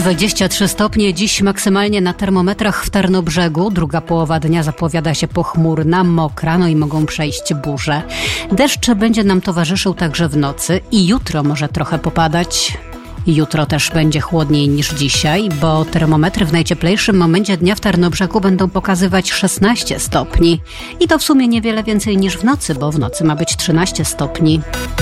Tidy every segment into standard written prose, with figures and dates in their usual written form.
23 stopnie dziś maksymalnie na termometrach w Tarnobrzegu. Druga połowa dnia zapowiada się pochmurna, mokra, no i mogą przejść burze. Deszcz będzie nam towarzyszył także w nocy i jutro może trochę popadać. Jutro też będzie chłodniej niż dzisiaj, bo termometry w najcieplejszym momencie dnia w Tarnobrzegu będą pokazywać 16 stopni. I to w sumie niewiele więcej niż w nocy, bo w nocy ma być 13 stopni.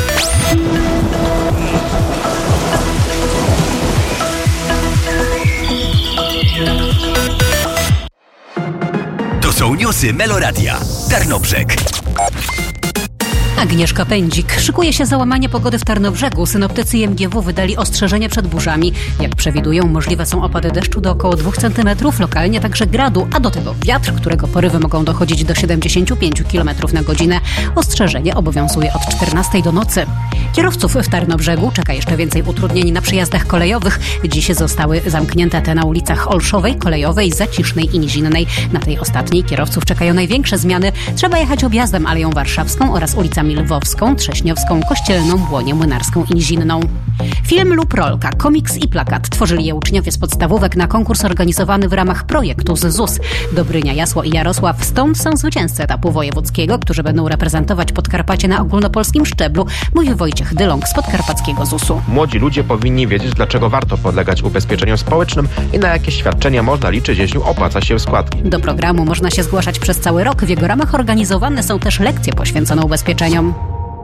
To są newsy Meloradia. Tarnobrzeg. Agnieszka Pędzik. Szykuje się załamanie pogody w Tarnobrzegu. Synoptycy i MGW wydali ostrzeżenie przed burzami. Jak przewidują, możliwe są opady deszczu do około 2 cm, lokalnie także gradu, a do tego wiatr, którego porywy mogą dochodzić do 75 km na godzinę. Ostrzeżenie obowiązuje od 14 do nocy. Kierowców w Tarnobrzegu czeka jeszcze więcej utrudnień na przejazdach kolejowych. Dziś zostały zamknięte te na ulicach Olszowej, Kolejowej, Zacisznej i Nizinnej. Na tej ostatniej kierowców czekają największe zmiany. Trzeba jechać objazdem Aleją Warszawską oraz ulicami Lwowską, Trześniowską, Kościelną, Błonię, Młynarską i Nizinną. Film lub rolka, komiks i plakat tworzyli je uczniowie z podstawówek na konkurs organizowany w ramach projektu z ZUS. Dobrynia, Jasło i Jarosław stąd są zwycięzcy etapu wojewódzkiego, którzy będą reprezentować Podkarpacie na ogólnopolskim szczeblu, mówi Wojciech Dyląg z podkarpackiego ZUS-u. Młodzi ludzie powinni wiedzieć, dlaczego warto podlegać ubezpieczeniom społecznym i na jakie świadczenia można liczyć, jeśli opłaca się składki. Do programu można się zgłaszać przez cały rok. W jego ramach organizowane są też lekcje poświęcone ubezpieczeniom.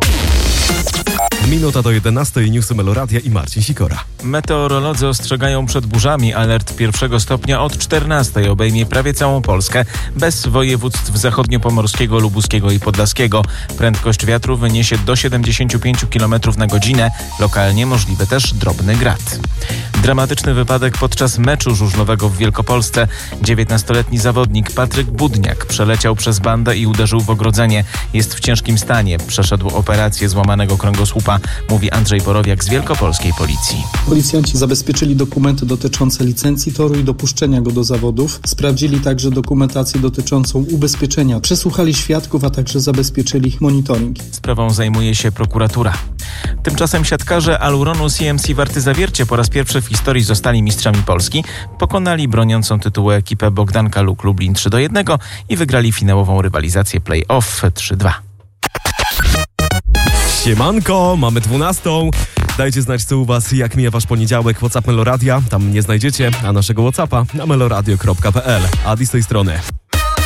Minuta do 11, newsy Meloradia i Marcin Sikora. Meteorolodzy ostrzegają przed burzami. Alert 1 stopnia od 14 obejmie prawie całą Polskę, bez województw zachodniopomorskiego, lubuskiego i podlaskiego. Prędkość wiatru wyniesie do 75 km na godzinę. Lokalnie możliwy też drobny grad. Dramatyczny wypadek podczas meczu żużlowego w Wielkopolsce. 19-letni zawodnik Patryk Budniak przeleciał przez bandę i uderzył w ogrodzenie. Jest w ciężkim stanie. Przeszedł operację złamanego kręgosłupa, mówi Andrzej Borowiak z wielkopolskiej policji. Policjanci zabezpieczyli dokumenty dotyczące licencji toru i dopuszczenia go do zawodów. Sprawdzili także dokumentację dotyczącą ubezpieczenia. Przesłuchali świadków, a także zabezpieczyli monitoring. Sprawą zajmuje się prokuratura. Tymczasem siatkarze Aluronu CMC Warty Zawiercie po raz pierwszy w historii zostali mistrzami Polski. Pokonali broniącą tytułu ekipę Bogdanka Luk Lublin 3-1 i wygrali finałową rywalizację play-off 3-2. Siemanko, mamy 12. Dajcie znać, co u was, jak mija wasz poniedziałek. WhatsApp Meloradia, tam mnie znajdziecie, a naszego WhatsAppa na meloradio.pl. Adi z tej strony.